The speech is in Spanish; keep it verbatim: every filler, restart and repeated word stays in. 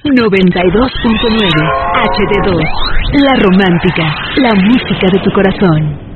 noventa y dos punto nueve H D dos. La romántica, la música de tu corazón.